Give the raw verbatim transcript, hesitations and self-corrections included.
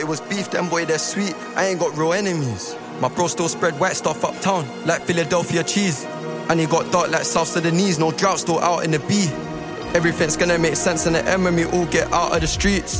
It was beef, them boy, they're sweet. I ain't got real enemies. My bro still spread white stuff uptown, like Philadelphia cheese. And he got dark like South Sudanese, no drought still out in the B. Everything's gonna make sense in the end when we all get out of the streets.